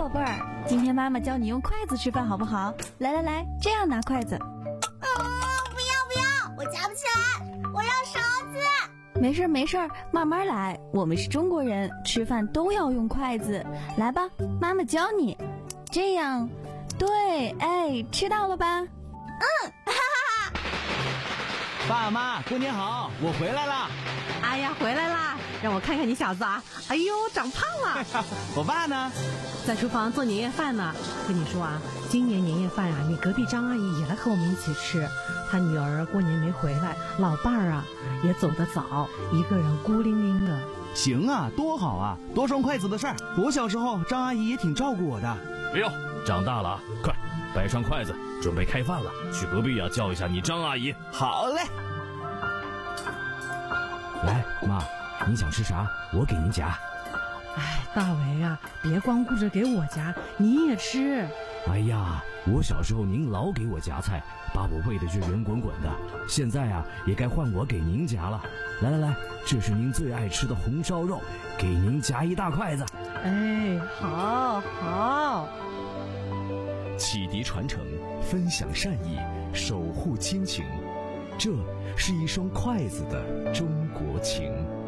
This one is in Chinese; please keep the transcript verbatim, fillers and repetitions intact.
贝儿，今天妈妈教你用筷子吃饭好不好？来来来，这样拿筷子。 啊，不要不要，我夹不起来，我要勺子。 没事没事，慢慢来，我们是中国人，吃饭都要用筷子。来吧，妈妈教你。这样，对，哎，吃到了吧？ 嗯，哈哈哈。 爸妈，过年好，我回来了。 哎呀，回来啦！让我看看你小子啊！哎呦，长胖了。 我爸呢？ 在厨房做年夜饭呢。跟你说啊，今年年夜饭啊，你隔壁张阿姨也来和我们一起吃。她女儿过年没回来，老伴儿啊也走得早，一个人孤零零的。 行啊，多好啊，多双筷子的事儿。我小时候张阿姨也挺照顾我的。 哎呦，长大了啊，快摆上筷子，准备开饭了。去隔壁啊叫一下你张阿姨。 好嘞。 来，妈，你想吃啥？我给您夹。 哎，大为啊，别光顾着给我夹，你也吃。 哎呀，我小时候您老给我夹菜，把我喂的就圆滚滚的。现在啊，也该换我给您夹了。来来来，这是您最爱吃的红烧肉，给您夹一大筷子。 哎，好，好。 启迪传承，分享善意，守护亲情，这是一双筷子的中国情。